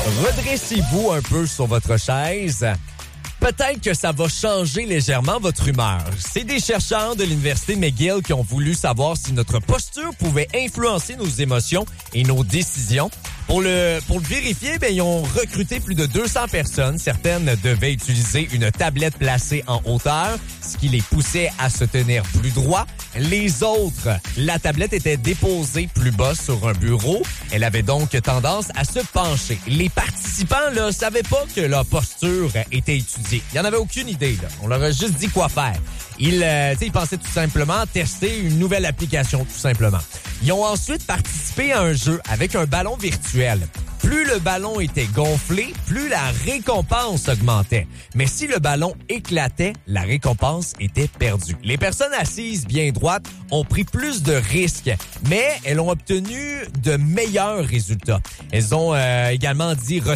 Redressez-vous un peu sur votre chaise. Peut-être que ça va changer légèrement votre humeur. C'est des chercheurs de l'Université McGill qui ont voulu savoir si notre posture pouvait influencer nos émotions et nos décisions. Pour le vérifier, ils ont recruté plus de 200 personnes. Certaines devaient utiliser une tablette placée en hauteur, ce qui les poussait à se tenir plus droit. Les autres, la tablette était déposée plus bas sur un bureau. Elle avait donc tendance à se pencher. Les participants ne savaient pas que leur posture était étudiée. Ils n'en avaient aucune idée. Là. On leur a juste dit quoi faire. Ils pensaient tout simplement tester une nouvelle application, tout simplement. Ils ont ensuite participé à un jeu avec un ballon virtuel. Plus le ballon était gonflé, plus la récompense augmentait. Mais si le ballon éclatait, la récompense était perdue. Les personnes assises bien droites ont pris plus de risques, mais elles ont obtenu de meilleurs résultats. Elles ont également dit